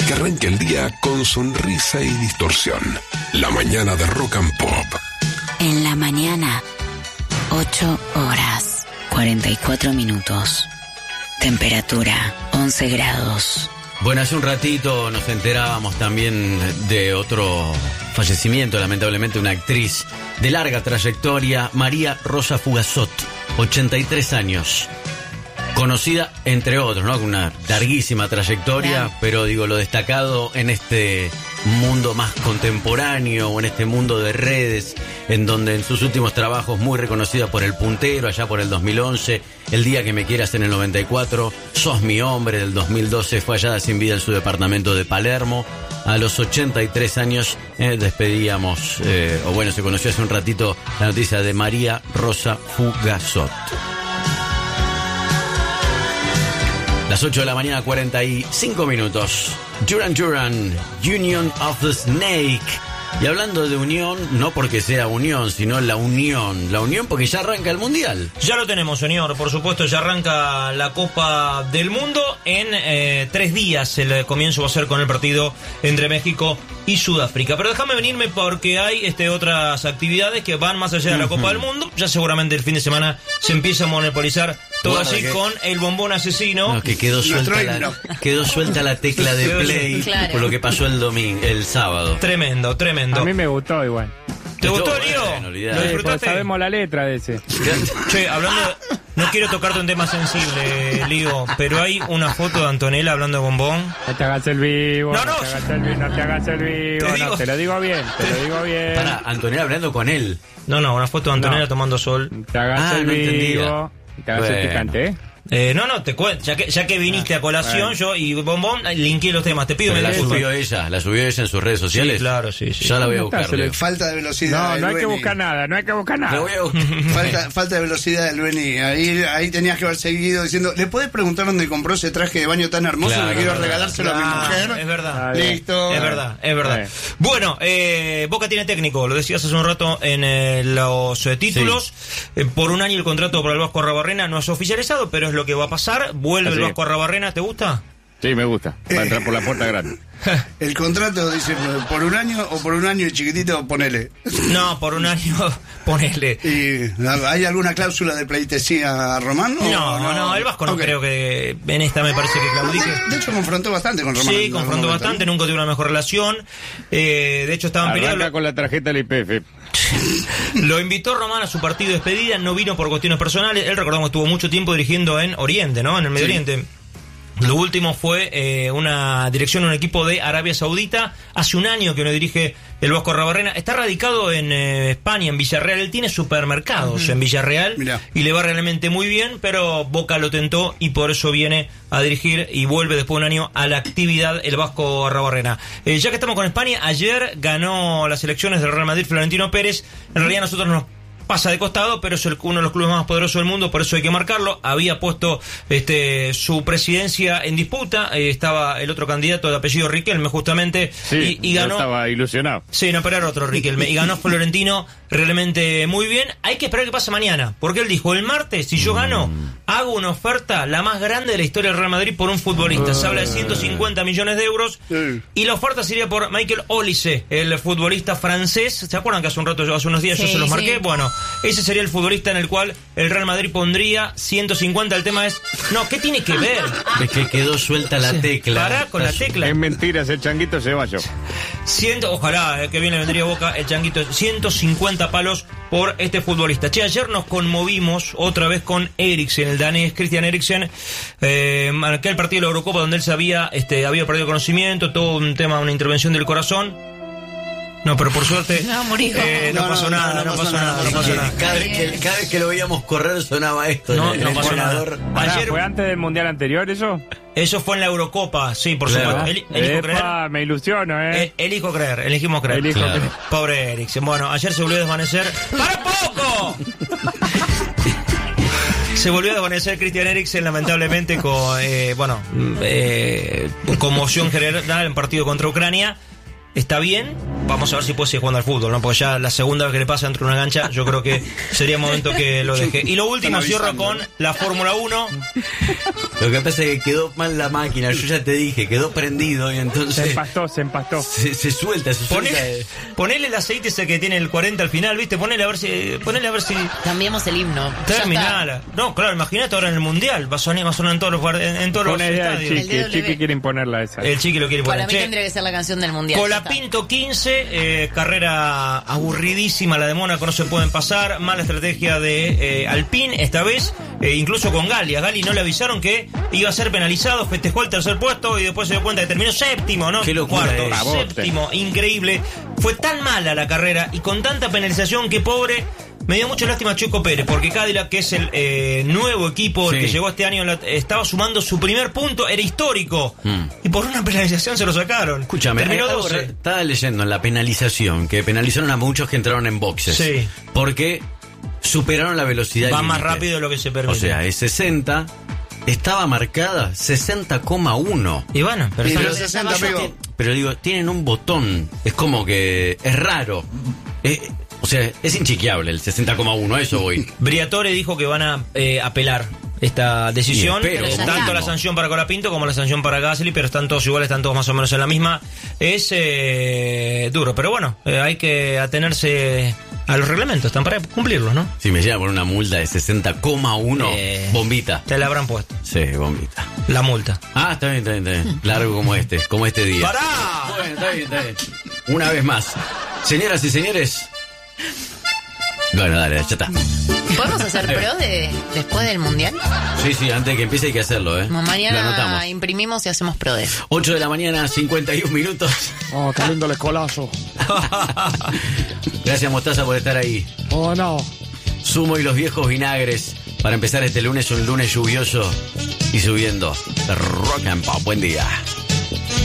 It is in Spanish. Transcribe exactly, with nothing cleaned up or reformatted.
Que arranque el día con sonrisa y distorsión. La mañana de Rock and Pop. En la mañana, ocho horas, cuarenta y cuatro minutos. Temperatura, once grados. Bueno, hace un ratito nos enterábamos también de otro fallecimiento, lamentablemente, una actriz de larga trayectoria, María Rosa Fugazot, ochenta y tres años. Conocida, entre otros, ¿no? Con una larguísima trayectoria, Bien. pero digo, lo destacado en este mundo más contemporáneo, o en este mundo de redes, en donde en sus últimos trabajos, muy reconocida por El Puntero, allá por el dos mil once, El Día que me quieras en el noventa y cuatro, Sos mi hombre del dos mil doce, fue hallada sin vida en su departamento de Palermo. A los ochenta y tres años eh, despedíamos, eh, o bueno, se conoció hace un ratito la noticia de María Rosa Fugazot. Las ocho de la mañana, cuarenta y cinco minutos. Duran Duran, Union of the Snake. Y hablando de unión, no porque sea unión, sino la unión. La unión porque ya arranca el Mundial. Ya lo tenemos, señor. Por supuesto, ya arranca la Copa del Mundo. En eh, tres días el comienzo va a ser con el partido entre México y Sudáfrica. Pero déjame venirme porque hay este, otras actividades que van más allá de la Copa del Mundo. Ya seguramente el fin de semana se empieza a monopolizar todo así que... con el bombón asesino. No, que quedó suelta, la, quedó suelta la tecla de play claro. por lo que pasó el domingo, el sábado. Tremendo, tremendo. A mí me gustó igual. ¿Te gustó, Lío? Bueno, ¿Lo disfrutaste? Sí, sabemos la letra de ese. Che, hablando de... No quiero tocarte un tema sensible, Lío, pero hay una foto de Antonella hablando de bombón. No te hagas el vivo, no, no, no te hagas el vivo, no te hagas el vivo, te, no, te lo digo bien, te, te lo digo bien. Para, Antonella hablando con él. No, no, una foto de Antonella no. tomando sol. Te hagas ah, el no vivo, te hagas bueno. el picante, ¿eh? Eh, no, no, te cuento, ya que, ya que viniste a colación, bueno. yo y Bombón linké los temas, te pido Pero me la subió ella, la subió ella en sus redes sociales. Sí, claro, sí, sí. Ya la voy a buscar. Le... Falta de velocidad. No, no hay Lueni. que buscar nada, no hay que buscar nada. Voy a buscar. falta, falta de velocidad del Lueni. Ahí, ahí tenías que haber seguido diciendo, ¿le puedes preguntar dónde compró ese traje de baño tan hermoso? Claro, que quiero verdad. regalárselo ah, a mi mujer. Es verdad. Listo. Es verdad, es verdad. Eh. Bueno, eh, Boca tiene técnico, lo decías hace un rato en eh, los eh, títulos. Sí. Eh, por un año el contrato para el Vasco Arrabarrena no es oficializado, pero es lo que va a pasar. Vuelve Así el Vasco Arrabarrena. Barrena, ¿te gusta? Sí, me gusta. Va a entrar por la puerta grande. El contrato dice, ¿por un año o por un año chiquitito? Ponele. No, por un año, ponele. ¿Y hay alguna cláusula de pleitesía a Román? No, no, no, no, el Vasco no okay. creo que en esta me parece que claudique. De, de hecho, confrontó bastante con Román. Sí, confrontó bastante, nunca tuvo una mejor relación. Eh, de hecho, estaban peleando. peleados. con la tarjeta del I P F. Lo invitó Román a su partido de despedida, no vino por cuestiones personales. Él, recordamos, estuvo mucho tiempo dirigiendo en Oriente, ¿no? En el Medio sí. Oriente. Lo último fue eh, una dirección de un equipo de Arabia Saudita. Hace un año que no dirige el Vasco Arrabarrena. Está radicado en eh, España, en Villarreal. Él tiene supermercados uh-huh. en Villarreal. Mirá. Y le va realmente muy bien, pero Boca lo tentó y por eso viene a dirigir y vuelve después de un año a la actividad el Vasco Arrabarrena. Eh, ya que estamos con España, ayer ganó las elecciones del Real Madrid Florentino Pérez. En realidad nosotros nos pasa de costado, pero es el, uno de los clubes más poderosos del mundo, por eso hay que marcarlo. Había puesto este su presidencia en disputa, eh, estaba el otro candidato de apellido Riquelme justamente, sí, y, y ganó. Estaba ilusionado. Sí, no, pero era otro Riquelme, y ganó Florentino realmente muy bien. Hay que esperar que pase mañana, porque él dijo, el martes, si yo gano, hago una oferta, la más grande de la historia del Real Madrid por un futbolista. Se habla de ciento cincuenta millones de euros, sí. y la oferta sería por Michael Olise, el futbolista francés. ¿Se acuerdan que hace un rato, hace unos días sí, yo se los marqué? Sí. Bueno, ese sería el futbolista en el cual el Real Madrid pondría ciento cincuenta. El tema es, no, ¿qué tiene que ver? Es que quedó suelta la tecla. Pará con la tecla. Es mentira, ese changuito se vaya. Ciento, ojalá, eh, que bien le vendría a Boca el changuito. ciento cincuenta palos por este futbolista. Che, ayer nos conmovimos otra vez con Eriksen, el danés Christian Eriksen, eh, aquel partido de la Eurocopa donde él sabía, este, había perdido conocimiento, todo un tema, una intervención del corazón. No, pero por suerte no, eh, no, no pasó no, nada, no, no, no pasó nada, nada, no pasó nada. Cada vez que, cada vez que lo veíamos correr sonaba esto. No, el, no el pasó nada. Ayer ¿fue antes del mundial anterior eso? Eso fue en la Eurocopa, sí, por claro. supuesto. El, elijo Epa, creer. Me ilusiono, ¿eh? El, elijo creer, elegimos creer. Elijo claro. creer. Pobre Eriksen. Bueno, ayer se volvió a desvanecer. ¡Para poco! Se volvió a desvanecer Christian Eriksen, lamentablemente, con, eh, bueno, eh, conmoción general en partido contra Ucrania. Está bien, vamos a ver si puede seguir jugando al fútbol, ¿no? Porque ya la segunda vez que le pasa dentro de una cancha, yo creo que sería momento que lo deje. Y lo último, cierro con la Fórmula uno. Lo que pasa es que quedó mal la máquina, yo ya te dije, quedó prendido y entonces... Se empastó, se empastó. Se, se suelta, se suelta. Ponele, ponele el aceite ese que tiene el cuarenta al final, ¿viste? Ponele a ver si... Ponele a ver si... Cambiemos el himno. Terminala. No, claro, imagínate ahora en el Mundial. Va a sonar, va a sonar en todos los, en, en todos los Buena idea del estadios. Chiqui, el Chiqui quiere imponerla esa. El Chiqui lo quiere poner. Para mí Che, tendría que ser la canción del Mundial. Colapinto quince, eh, carrera aburridísima la de Mónaco, no se pueden pasar. Mala estrategia de eh, Alpine esta vez, eh, incluso con Gali. A Gali no le avisaron que iba a ser penalizado, festejó el tercer puesto y después se dio cuenta que terminó séptimo, ¿no? Qué locura Cuarto, es. séptimo, increíble. Fue tan mala la carrera y con tanta penalización que pobre... Me dio mucha lástima Checo Pérez, porque Cadillac, que es el eh, nuevo equipo el Sí. que llegó este año, la, estaba sumando su primer punto, era histórico. Mm. Y por una penalización se lo sacaron. Escúchame, terminó eh, doce. estaba leyendo en la penalización que penalizaron a muchos que entraron en boxes. Sí. Porque superaron la velocidad Va límite. más rápido de lo que se permite. O sea, es sesenta, estaba marcada sesenta coma uno. Y bueno, pero, Y está- los sesenta, amigo. Pero digo, tienen un botón, es como que es raro. Eh, o sea, es inchequeable el sesenta coma uno, a eso voy. Briatore dijo que van a eh, apelar esta decisión, Y espero, eh, como tanto mínimo. la sanción para Colapinto como la sanción para Gasly, pero están todos iguales, están todos más o menos en la misma. Es eh, duro, pero bueno, eh, hay que atenerse a los reglamentos, están para cumplirlos, ¿no? Si me llega por una multa de sesenta coma uno, Eh. bombita. Te la habrán puesto, Sí, bombita. la multa. Ah, está bien, está bien, está bien. Largo como este, como este día. ¡Pará! Bueno, está bien, está bien. Una vez más. Señoras y señores. Bueno, dale, ya está. ¿Podemos hacer pro de después del Mundial? Sí, sí, antes de que empiece hay que hacerlo, ¿eh? Como Lo mañana anotamos. imprimimos y hacemos pro de. ocho de la mañana, cincuenta y un minutos. Oh, qué lindo el escolazo. Gracias, Mostaza, por estar ahí. Oh, no. Sumo y los viejos vinagres. Para empezar este lunes, un lunes lluvioso y subiendo. Rock and Pop, buen día.